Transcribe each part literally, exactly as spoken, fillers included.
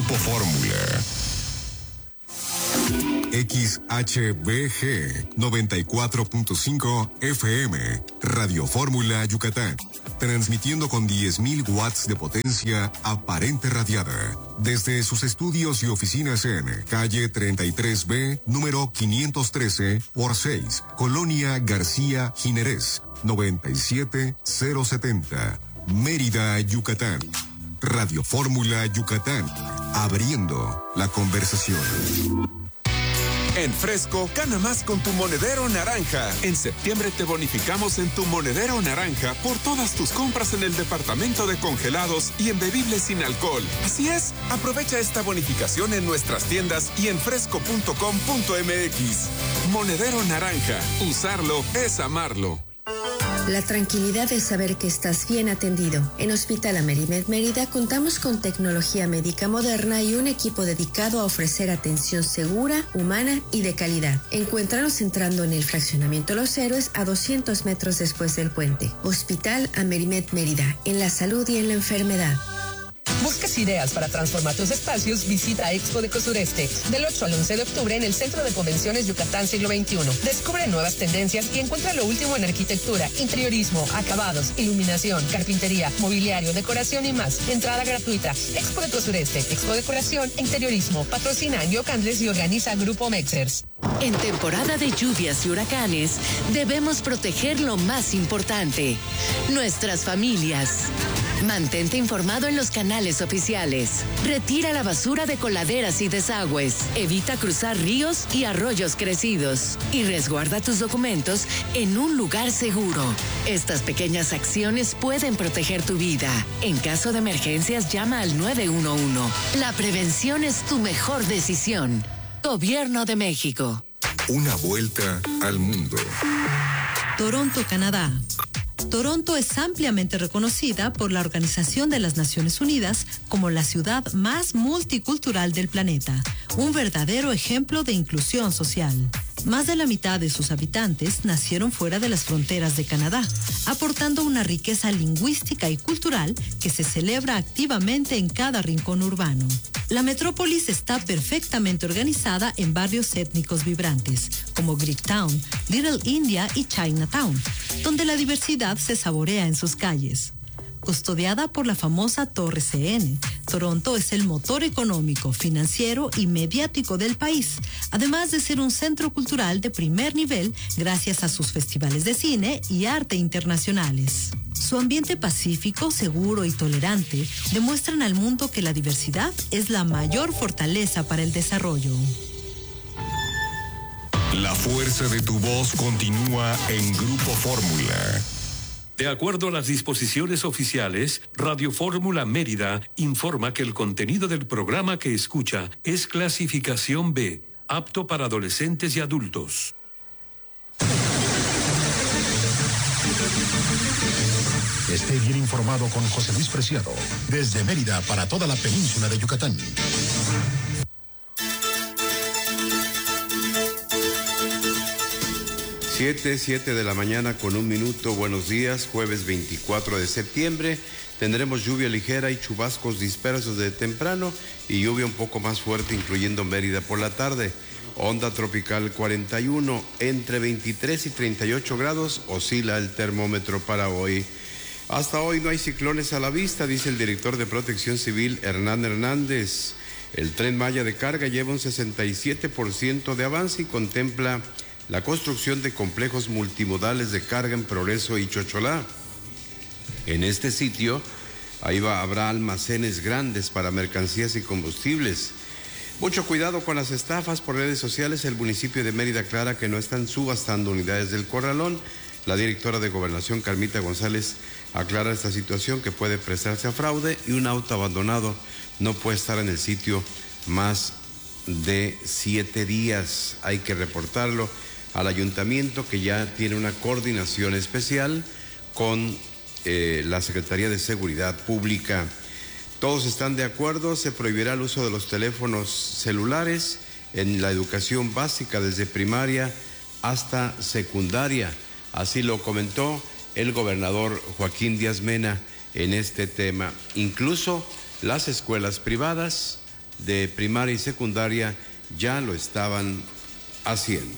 Grupo Fórmula. X H B G noventa y cuatro punto cinco F M, Radio Fórmula Yucatán, transmitiendo con diez mil watts de potencia aparente radiada, desde sus estudios y oficinas en calle treinta y tres B, número quinientos trece por seis, Colonia García Jiménez, noventa y siete mil setenta, Mérida, Yucatán. Radio Fórmula Yucatán, abriendo la conversación. En Fresco, gana más con tu monedero naranja. En septiembre te bonificamos en tu monedero naranja por todas tus compras en el departamento de congelados y en bebibles sin alcohol. Así es, aprovecha esta bonificación en nuestras tiendas y en fresco punto com punto m x. Monedero naranja, usarlo es amarlo. La tranquilidad de saber que estás bien atendido. En Hospital Amerimed Mérida contamos con tecnología médica moderna y un equipo dedicado a ofrecer atención segura, humana y de calidad. Encuéntranos entrando en el fraccionamiento Los Héroes a doscientos metros después del puente. Hospital Amerimed Mérida, en la salud y en la enfermedad. ¿Buscas ideas para transformar tus espacios? Visita Expo de Cosureste del ocho al once de octubre en el Centro de Convenciones Yucatán Siglo veintiuno. Descubre nuevas tendencias y encuentra lo último en arquitectura, interiorismo, acabados, iluminación, carpintería, mobiliario, decoración y más. Entrada gratuita. Expo de Cosureste, Expo Decoración e Interiorismo. Patrocina Angio Candles y organiza Grupo Mexers. En temporada de lluvias y huracanes, debemos proteger lo más importante, nuestras familias. Mantente informado en los canales oficiales. Retira la basura de coladeras y desagües. Evita cruzar ríos y arroyos crecidos. Y resguarda tus documentos en un lugar seguro. Estas pequeñas acciones pueden proteger tu vida. En caso de emergencias, llama al nueve uno uno. La prevención es tu mejor decisión. Gobierno de México. Una vuelta al mundo. Toronto, Canadá. Toronto es ampliamente reconocida por la Organización de las Naciones Unidas como la ciudad más multicultural del planeta, un verdadero ejemplo de inclusión social. Más de la mitad de sus habitantes nacieron fuera de las fronteras de Canadá, aportando una riqueza lingüística y cultural que se celebra activamente en cada rincón urbano. La metrópolis está perfectamente organizada en barrios étnicos vibrantes, como Greektown, Little India y Chinatown, donde la diversidad se saborea en sus calles. Custodiada por la famosa Torre C N, Toronto es el motor económico, financiero y mediático del país, además de ser un centro cultural de primer nivel gracias a sus festivales de cine y arte internacionales. Su ambiente pacífico, seguro y tolerante demuestran al mundo que la diversidad es la mayor fortaleza para el desarrollo. La fuerza de tu voz continúa en Grupo Fórmula. De acuerdo a las disposiciones oficiales, Radio Fórmula Mérida informa que el contenido del programa que escucha es clasificación B, apto para adolescentes y adultos. Esté bien informado con José Luis Preciado, desde Mérida para toda la península de Yucatán. Siete, siete de la mañana con un minuto. Buenos días, jueves veinticuatro de septiembre. Tendremos lluvia ligera y chubascos dispersos de temprano y lluvia un poco más fuerte, incluyendo Mérida por la tarde. Onda tropical cuarenta y uno, entre veintitrés y treinta y ocho grados oscila el termómetro para hoy. Hasta hoy no hay ciclones a la vista, dice el director de Protección Civil, Hernán Hernández. El Tren Maya de carga lleva un sesenta y siete por ciento de avance y contempla la construcción de complejos multimodales de carga en Progreso y Chocholá. En este sitio, ahí va, habrá almacenes grandes para mercancías y combustibles. Mucho cuidado con las estafas por redes sociales. El municipio de Mérida aclara que no están subastando unidades del Corralón. La directora de Gobernación, Carmita González, aclara esta situación que puede prestarse a fraude y un auto abandonado no puede estar en el sitio más de siete días. Hay que reportarlo al ayuntamiento, que ya tiene una coordinación especial con eh, la Secretaría de Seguridad Pública. Todos están de acuerdo, se prohibirá el uso de los teléfonos celulares en la educación básica desde primaria hasta secundaria. Así lo comentó el gobernador Joaquín Díaz Mena en este tema. Incluso las escuelas privadas de primaria y secundaria ya lo estaban haciendo.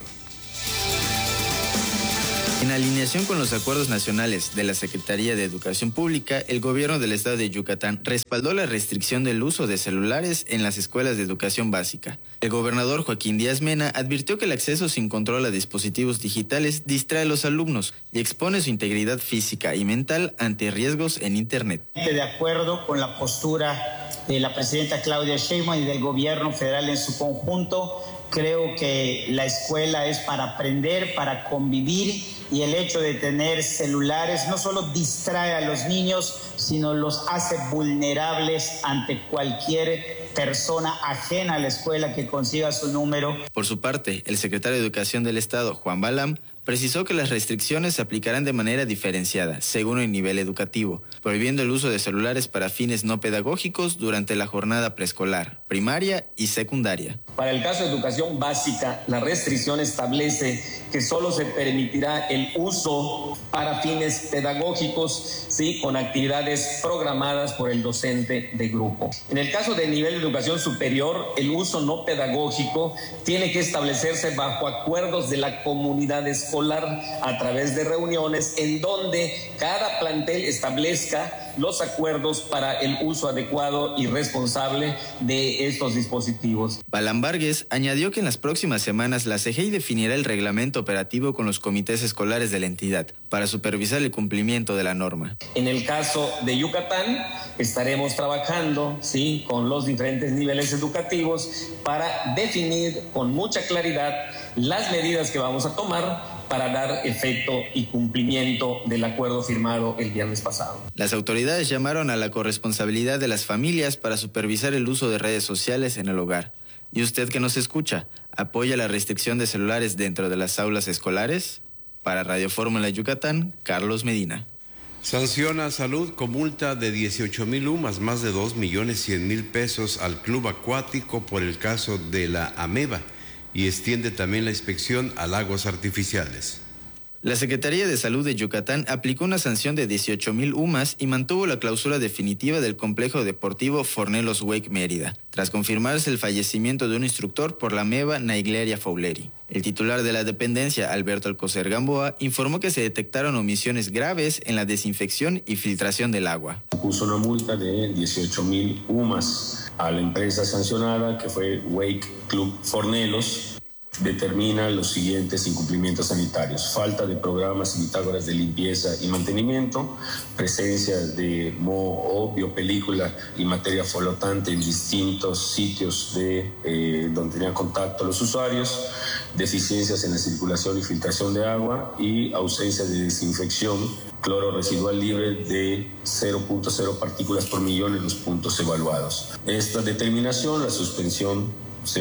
En alineación con los acuerdos nacionales de la Secretaría de Educación Pública, el gobierno del estado de Yucatán respaldó la restricción del uso de celulares en las escuelas de educación básica. El gobernador Joaquín Díaz Mena advirtió que el acceso sin control a dispositivos digitales distrae a los alumnos y expone su integridad física y mental ante riesgos en Internet. De acuerdo con la postura de la presidenta Claudia Sheinbaum y del gobierno federal en su conjunto, creo que la escuela es para aprender, para convivir, y el hecho de tener celulares no solo distrae a los niños, sino los hace vulnerables ante cualquier persona ajena a la escuela que consiga su número. Por su parte, el secretario de Educación del Estado, Juan Balam, precisó que las restricciones se aplicarán de manera diferenciada, según el nivel educativo, prohibiendo el uso de celulares para fines no pedagógicos durante la jornada preescolar, primaria y secundaria. Para el caso de educación básica, la restricción establece que solo se permitirá el uso para fines pedagógicos, sí, con actividades programadas por el docente de grupo. En el caso del nivel de educación superior, el uso no pedagógico tiene que establecerse bajo acuerdos de la comunidad escolar a través de reuniones en donde cada plantel establezca los acuerdos para el uso adecuado y responsable de estos dispositivos. Balam Vargas añadió que en las próximas semanas la C G I definirá el reglamento operativo con los comités escolares de la entidad para supervisar el cumplimiento de la norma. En el caso de Yucatán, estaremos trabajando, sí, con los diferentes niveles educativos para definir con mucha claridad las medidas que vamos a tomar para dar efecto y cumplimiento del acuerdo firmado el viernes pasado. Las autoridades llamaron a la corresponsabilidad de las familias para supervisar el uso de redes sociales en el hogar. ¿Y usted que nos escucha, apoya la restricción de celulares dentro de las aulas escolares? Para Radio Fórmula Yucatán, Carlos Medina. Sanciona Salud con multa de dieciocho mil UMAS, más de dos millones cien mil pesos al club acuático por el caso de la ameba, y extiende también la inspección a lagos artificiales. La Secretaría de Salud de Yucatán aplicó una sanción de dieciocho mil UMAS y mantuvo la clausura definitiva del complejo deportivo Fornelos Wake Mérida, tras confirmarse el fallecimiento de un instructor por la ameba Naegleria fowleri. El titular de la dependencia, Alberto Alcocer Gamboa, informó que se detectaron omisiones graves en la desinfección y filtración del agua. Puso una multa de dieciocho mil UMAS a la empresa sancionada, que fue Wake Club Fornelos. Determina los siguientes incumplimientos sanitarios: falta de programas y bitácoras de limpieza y mantenimiento, presencia de moho o biopelícula y materia flotante en distintos sitios de, eh, donde tenían contacto los usuarios, deficiencias en la circulación y filtración de agua y ausencia de desinfección, cloro residual libre de cero punto cero partículas por millón en los puntos evaluados. Esta determinación, la suspensión Se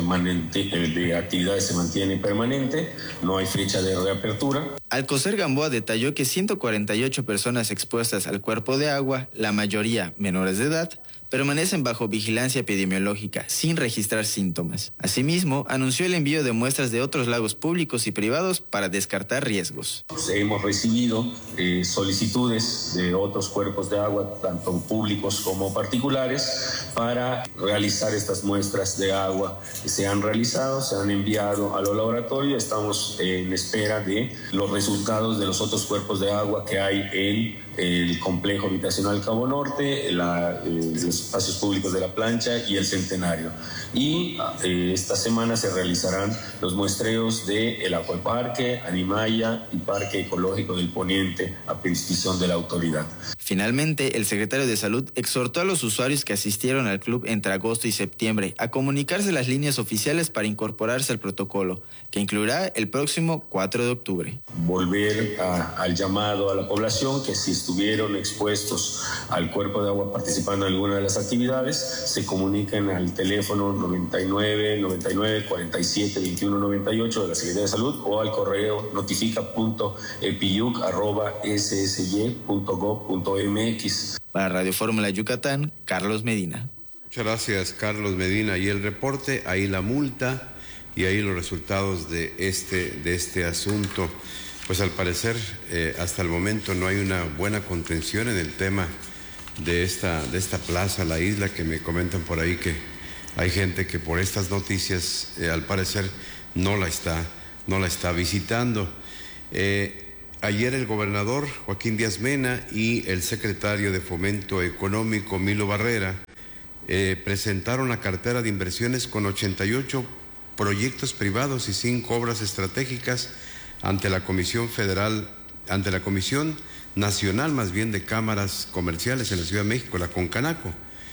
de actividades se mantiene permanente, no hay fecha de reapertura. Alcocer Gamboa detalló que ciento cuarenta y ocho personas expuestas al cuerpo de agua, la mayoría menores de edad, permanecen bajo vigilancia epidemiológica sin registrar síntomas. Asimismo, anunció el envío de muestras de otros lagos públicos y privados para descartar riesgos. Hemos recibido eh, solicitudes de otros cuerpos de agua, tanto públicos como particulares, para realizar estas muestras de agua. Se han realizado, se han enviado a los laboratorios. Estamos en espera de los resultados de los otros cuerpos de agua que hay en el complejo habitacional Cabo Norte, la, eh, los espacios públicos de La Plancha y el Centenario. Y eh, esta semana se realizarán los muestreos del Acueparque, Animaya y Parque Ecológico del Poniente a petición de la autoridad. Finalmente, el secretario de Salud exhortó a los usuarios que asistieron al club entre agosto y septiembre a comunicarse las líneas oficiales para incorporarse al protocolo, que incluirá el próximo cuatro de octubre. Volver a, al llamado a la población que si estuvieron expuestos al cuerpo de agua participando en alguna de las actividades, se comuniquen al teléfono noventa y nueve, noventa y nueve, cuarenta y siete, veintiuno noventa y ocho de la Secretaría de Salud o al correo notifica punto epiyuc arroba s s y punto gob punto m x. Para Radio Fórmula Yucatán, Carlos Medina. Muchas gracias, Carlos Medina. Y el reporte, ahí la multa y ahí los resultados de este, de este asunto. Pues al parecer, eh, hasta el momento no hay una buena contención en el tema de esta, de esta plaza, la isla, que me comentan por ahí que hay gente que por estas noticias, eh, al parecer, no la está, no la está visitando. Eh, ayer el gobernador Joaquín Díaz Mena y el secretario de Fomento Económico Milo Barrera eh, presentaron la cartera de inversiones con ochenta y ocho proyectos privados y cinco obras estratégicas ante la Comisión Federal, ante la Comisión Nacional más bien de Cámaras Comerciales en la Ciudad de México, la Concanaco.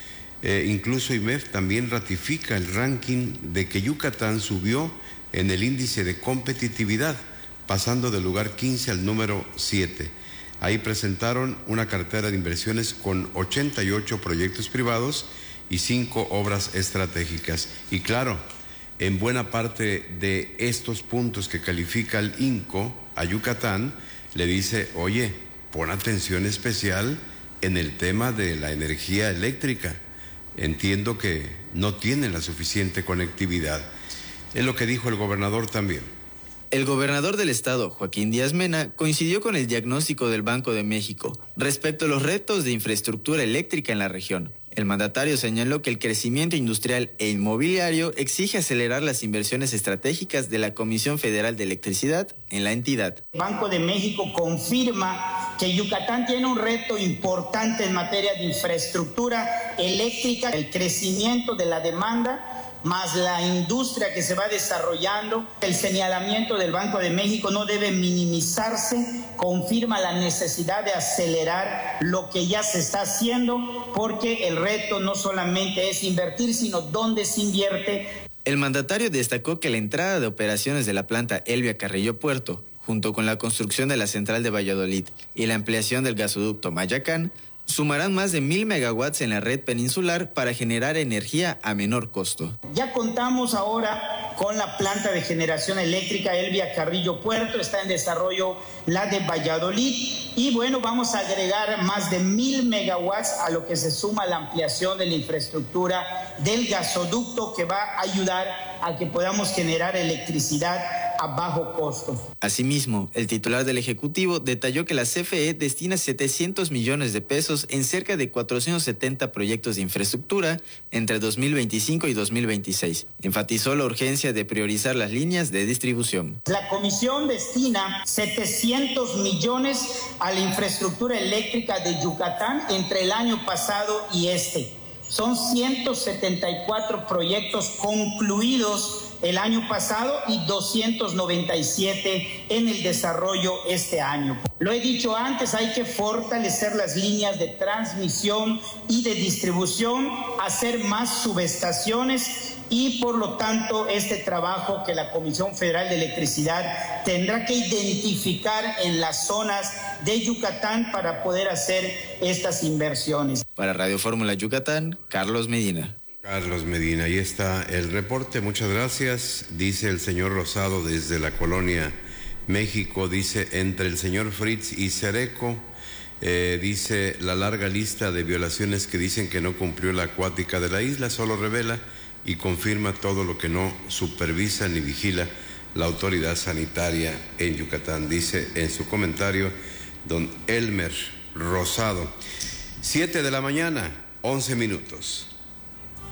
Eh, incluso I M E F también ratifica el ranking de que Yucatán subió en el índice de competitividad, pasando del lugar quince al número siete. Ahí presentaron una cartera de inversiones con ochenta y ocho proyectos privados y cinco obras estratégicas. Y claro, en buena parte de estos puntos que califica el I N C O a Yucatán, le dice, oye, pon atención especial en el tema de la energía eléctrica. Entiendo que no tiene la suficiente conectividad. Es lo que dijo el gobernador también. El gobernador del estado, Joaquín Díaz Mena, coincidió con el diagnóstico del Banco de México respecto a los retos de infraestructura eléctrica en la región. El mandatario señaló que el crecimiento industrial e inmobiliario exige acelerar las inversiones estratégicas de la Comisión Federal de Electricidad en la entidad. El Banco de México confirma que Yucatán tiene un reto importante en materia de infraestructura eléctrica, el crecimiento de la demanda más la industria que se va desarrollando. El señalamiento del Banco de México no debe minimizarse, confirma la necesidad de acelerar lo que ya se está haciendo, porque el reto no solamente es invertir, sino dónde se invierte. El mandatario destacó que la entrada de operaciones de la planta Elvia Carrillo Puerto, junto con la construcción de la central de Valladolid y la ampliación del gasoducto Mayacán, sumarán más de mil megawatts en la red peninsular para generar energía a menor costo. Ya contamos ahora con la planta de generación eléctrica Elvia Carrillo Puerto, está en desarrollo la de Valladolid y bueno, vamos a agregar más de mil megawatts a lo que se suma la ampliación de la infraestructura del gasoducto que va a ayudar a que podamos generar electricidad a bajo costo. Asimismo, el titular del Ejecutivo detalló que la C F E destina setecientos millones de pesos en cerca de cuatrocientos setenta proyectos de infraestructura entre dos mil veinticinco y dos mil veintiséis. Enfatizó la urgencia de priorizar las líneas de distribución. La Comisión destina setecientos millones a la infraestructura eléctrica de Yucatán entre el año pasado y este. Son ciento setenta y cuatro proyectos concluidos el año pasado y doscientos noventa y siete en el desarrollo este año. Lo he dicho antes, hay que fortalecer las líneas de transmisión y de distribución, hacer más subestaciones y por lo tanto este trabajo que la Comisión Federal de Electricidad tendrá que identificar en las zonas de Yucatán para poder hacer estas inversiones. Para Radio Fórmula Yucatán, Carlos Medina. Carlos Medina, ahí está el reporte, muchas gracias. Dice el señor Rosado desde la colonia México, dice entre el señor Fritz y Cereco, eh, dice la larga lista de violaciones que dicen que no cumplió la acuática de la isla, solo revela y confirma todo lo que no supervisa ni vigila la autoridad sanitaria en Yucatán, dice en su comentario don Elmer Rosado. Siete de la mañana, once minutos.